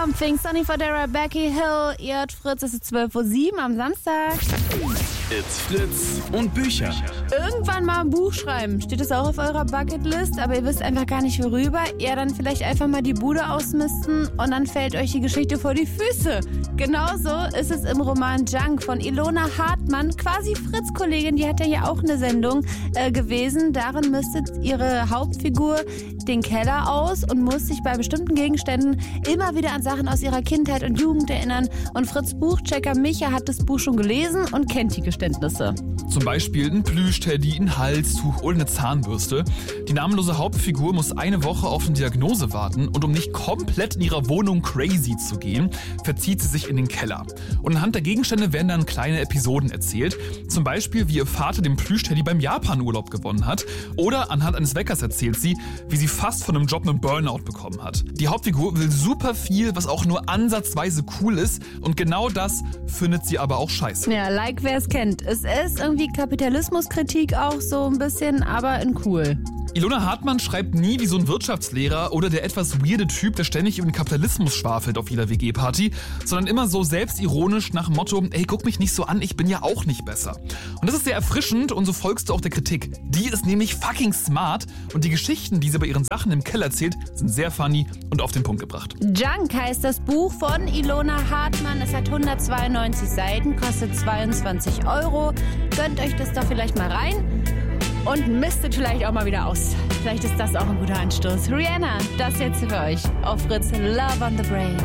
Something, Sonny Fodera, Becky Hill. Ihr hört Fritz, es ist 12:07 Uhr am Samstag. It's Fritz und Bücher. Irgendwann mal ein Buch schreiben. Steht das auch auf eurer Bucketlist, aber ihr wisst einfach gar nicht worüber? Ja, dann vielleicht einfach mal die Bude ausmisten und dann fällt euch die Geschichte vor die Füße. Genauso ist es im Roman Junk von Ilona Hartmann, quasi Fritz-Kollegin, die hat ja hier auch eine Sendung gewesen. Darin mistet ihre Hauptfigur den Keller aus und muss sich bei bestimmten Gegenständen immer wieder an Sachen aus ihrer Kindheit und Jugend erinnern. Und Fritz Buchchecker Micha hat das Buch schon gelesen und kennt die Geständnisse. Zum Beispiel ein Plüschteddy, ein Halstuch oder eine Zahnbürste. Die namenlose Hauptfigur muss eine Woche auf eine Diagnose warten und um nicht komplett in ihrer Wohnung crazy zu gehen, verzieht sie sich in den Keller. Und anhand der Gegenstände werden dann kleine Episoden erzählt. Zum Beispiel, wie ihr Vater den Plüschteddy beim Japan-Urlaub gewonnen hat. Oder anhand eines Weckers erzählt sie, wie sie fast von einem Job einen Burnout bekommen hat. Die Hauptfigur will super viel, was auch nur ansatzweise cool ist. Und genau das findet sie aber auch scheiße. Ja, like wer es kennt. Es ist irgendwie Kapitalismuskritik auch so ein bisschen, aber in cool. Ilona Hartmann schreibt nie wie so ein Wirtschaftslehrer oder der etwas weirde Typ, der ständig über den Kapitalismus schwafelt auf jeder WG-Party, sondern immer so selbstironisch nach dem Motto, ey, guck mich nicht so an, ich bin ja auch nicht besser. Und das ist sehr erfrischend und so folgst du auch der Kritik. Die ist nämlich fucking smart und die Geschichten, die sie bei ihren Sachen im Keller erzählt, sind sehr funny und auf den Punkt gebracht. Junk heißt das Buch von Ilona Hartmann. Es hat 192 Seiten, kostet 22 €. Gönnt euch das doch vielleicht mal rein. Und mistet vielleicht auch mal wieder aus. Vielleicht ist das auch ein guter Anstoß. Rihanna, das jetzt für euch auf Fritz, Love on the Brain.